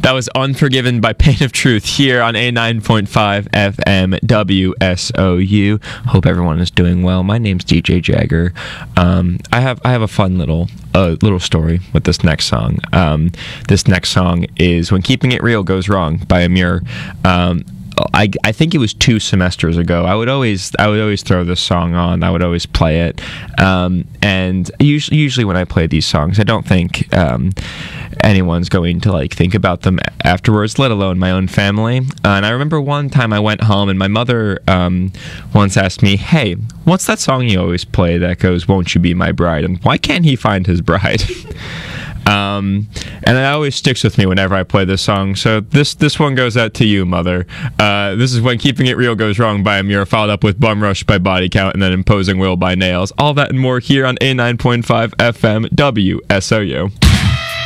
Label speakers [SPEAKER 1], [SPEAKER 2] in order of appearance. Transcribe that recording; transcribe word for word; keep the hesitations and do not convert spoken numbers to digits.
[SPEAKER 1] That was Unforgiven by Pain of Truth here on A nine point five F M W S O U. Hope everyone is doing well. My name's D J Jagger. Um, I have I have a fun little uh, little story with this next song. Um, this next song is When Keeping It Real Goes Wrong by Amir. Um, I, I think it was two semesters ago. I would always I would always throw this song on. I would always play it. Um, and usually, usually when I play these songs, I don't think um, anyone's going to like think about them afterwards, let alone my own family. Uh, and I remember one time I went home and my mother um, once asked me, "Hey, what's that song you always play that goes, 'Won't you be my bride?' And why can't he find his bride?" Um, and it always sticks with me whenever I play this song. So this this one goes out to you, mother. Uh, this is When Keeping It Real Goes Wrong by Amir, followed up with Bum Rush by Body Count, and then Imposing Will by Nails. All that and more here on A nine point five F M W S O U.